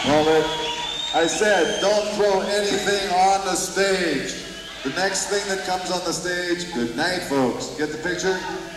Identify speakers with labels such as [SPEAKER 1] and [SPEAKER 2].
[SPEAKER 1] I said, don't throw anything on the stage. The next thing that comes on the stage, good night, folks. Get the picture?